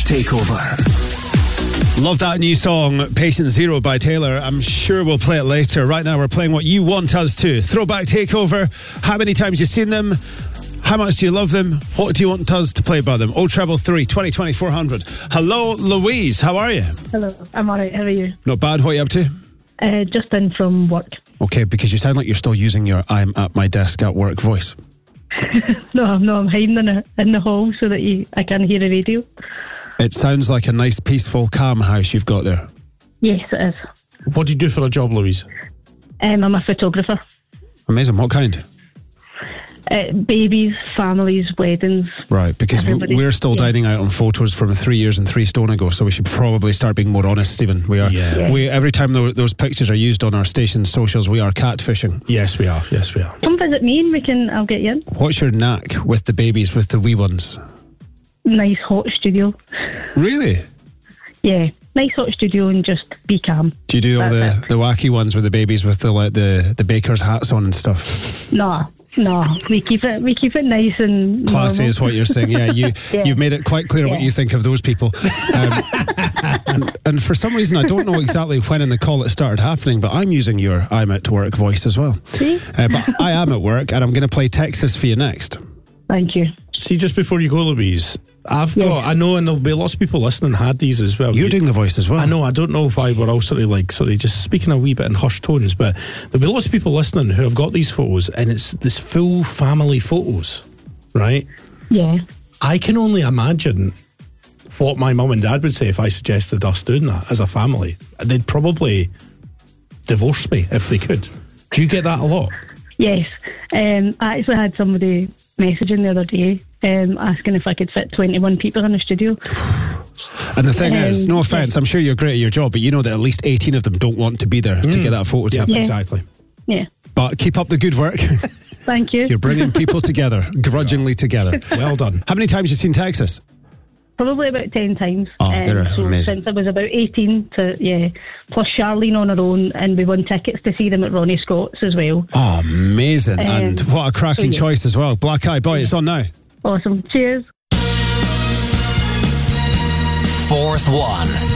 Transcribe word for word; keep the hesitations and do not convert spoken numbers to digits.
Takeover. Love that new song, Patient Zero by Taylor. I'm sure we'll play it later. Right now we're playing what you want us to. Throwback Takeover. How many times you've seen them? How much do you love them? What do you want us to play by them? oh treble three, twenty, twenty, four hundred. Hello, Louise. How are you? Hello. I'm all right. How are you? Not bad. What are you up to? Uh, just in from work. Okay, because you sound like you're still using your I'm at my desk at work voice. no, no, I'm hiding in, a, in the hall so that you, I can hear the radio. It sounds like a nice, peaceful, calm house you've got there. Yes, it is. What do you do for a job, Louise? Um, I'm a photographer. Amazing. What kind? Uh, babies, families, weddings. Right, because everybody. we're still yeah. dining out on photos from three years and three stone ago, so we should probably start being more honest, Stephen. We are. Yeah. Yeah. We every time those, those pictures are used on our station socials, we are catfishing. Yes, we are. Yes, we are. Come visit me and we can. I'll get you in. What's your knack with the babies, with the wee ones? Nice hot studio. Really? Yeah, nice hot studio and just be calm. Do you do all the, That's it. the wacky ones with the babies with the like the the baker's hats on and stuff? No, no, we keep it. We keep it nice and Classy normal. is what you're saying. Yeah, you Yeah. you've made it quite clear what Yeah. you think of those people. Um, and, and for some reason, I don't know exactly when in the call it started happening, but I'm using your I'm at work voice as well. See? Uh, but I am at work, and I'm going to play Texas for you next. Thank you. See, just before you go, Louise, I've Yes. got, I know, and there'll be lots of people listening had these as well. You're You- doing the voice as well. I know, I don't know why we're all sort of like, sort of just speaking a wee bit in hushed tones, but there'll be lots of people listening who have got these photos, and it's this full family photos, right? Yeah. I can only imagine what my mum and dad would say if I suggested us doing that as a family. They'd probably divorce me if they could. Do you get that a lot? Yes. Um, I actually had somebody messaging the other day um, asking if I could fit twenty-one people in the studio. And the thing Um, is, no offence, I'm sure you're great at your job, but you know that at least eighteen of them don't want to be there to get that photo Yeah, taken. Yeah. exactly. Yeah. But keep up the good work. Thank you. You're bringing people together, grudgingly together. Well done. How many times have you seen Texas? Probably about ten times. Oh, they're so amazing. Since I was about eighteen to, yeah. Plus Charlene on her own, and we won tickets to see them at Ronnie Scott's as well. Oh, amazing. Um, and what a cracking so yeah. choice as well. Black Eye Boy, it's on now. Awesome. Cheers. Fourth one.